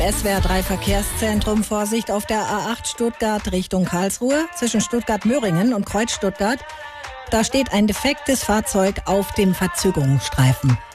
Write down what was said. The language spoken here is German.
SWR 3 Verkehrszentrum, Vorsicht auf der A8 Stuttgart Richtung Karlsruhe zwischen Stuttgart-Möhringen und Kreuz Stuttgart. Da steht ein defektes Fahrzeug auf dem Verzögerungsstreifen.